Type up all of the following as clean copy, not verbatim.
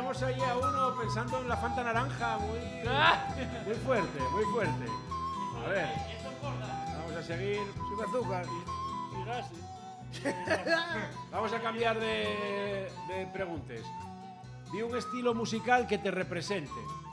tenemos ahí a uno pensando en la Fanta naranja, muy fuerte, muy fuerte. A ver, vamos a seguir. Sin azúcar. Y gases. Vamos a cambiar de preguntas. Di un estilo musical que te represente.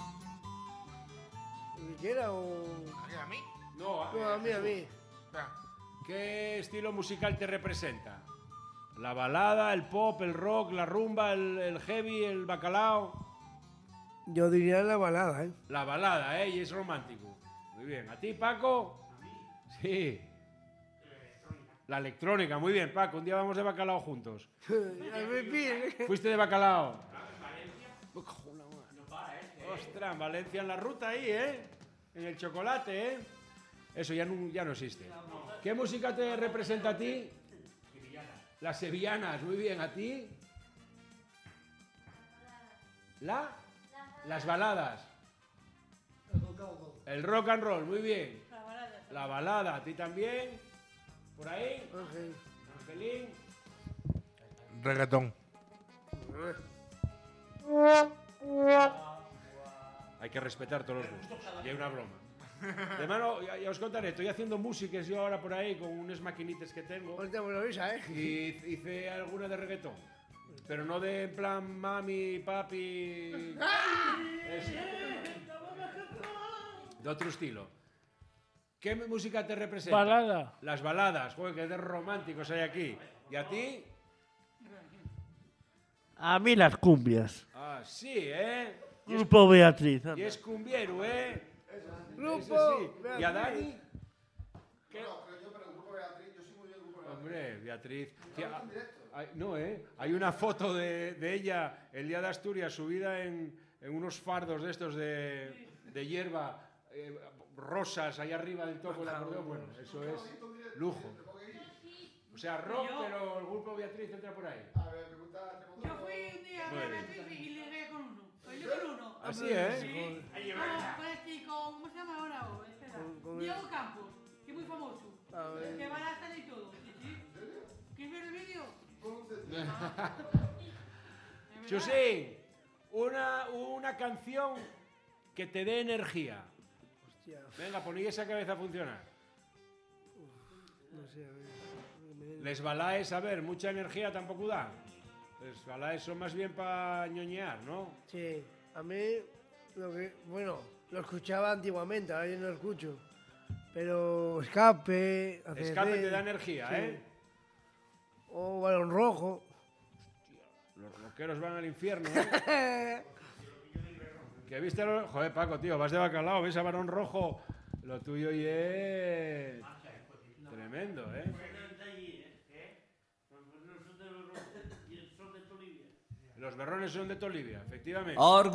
¿Ni quiera o...? ¿A mí? No, No, a mí. ¿Qué estilo musical te representa? ¿La balada, el pop, el rock, la rumba, el heavy, el bacalao? Yo diría la balada, ¿eh? La balada, ¿eh? Y es romántico. Muy bien. ¿A ti, Paco? ¿A mí? Sí. La electrónica, muy bien, Paco. Un día vamos de bacalao juntos. ¿Fuiste de bacalao? Ostras, en Valencia en la ruta ahí, ¿eh? En el chocolate, ¿eh? Eso ya no existe. ¿Qué música te representa a ti? Las sevillanas, muy bien. ¿A ti? Las baladas. El rock and roll, muy bien. La balada, ¿a ti también? ¿Por ahí? Angelín. Reggaetón. Hay que respetar todos los gustos. Y hay una broma. De mano, ya os contaré, estoy haciendo músicas yo ahora por ahí con unas maquinitas que tengo. Ahorita me lo avisa, ¿eh? Y hice alguna de reggaetón. Pero no de en plan mami, papi. Eso. De otro estilo. ¿Qué música te representa? Balada. Las baladas. Joder, que de románticos hay aquí. ¿Y a ti? A mí las cumbias. Ah, sí, ¿eh? Grupo Beatriz. Y es cumbiero, ¿eh? Grupo Sí. ¿Y a Dani? ¿Qué? No, pero yo, el grupo Beatriz, yo soy muy del grupo Beatriz. Hombre, Beatriz. No, ¿eh? Hay una foto de ella el día de Asturias subida en unos fardos de estos de hierba rosas ahí arriba del topo del acordeón. Bueno, eso es lujo. O sea, rock, pero el grupo Beatriz entra por ahí. A ver, pregunta. Yo fui un día a Beatriz y ligué con uno. Bailé con uno. Así, ¿eh? Sí. ¿Cómo se llama ahora? Diego Campos, que es muy famoso. Que va a la tele y todo. ¿Sí? ¿Quieres ver el vídeo? Chusín, una canción que te dé energía. Hostia, Venga, poní esa cabeza a funcionar. no sé, a ver. Les balaes, a ver, mucha energía tampoco da. Les balaes son más bien para ñoñear, ¿no? Sí, a mí, lo escuchaba antiguamente, ahora yo no lo escucho. Pero Escape, ACDC, Escape te da energía, sí. ¿eh? O Balón Rojo. Los rockeros van al infierno, ¿eh? ¿Qué viste? Joder, Paco, tío, vas de bacalao, ves a Barón Rojo. Lo tuyo y es tremendo, ¿eh? Los berrones son de Tolivia, efectivamente.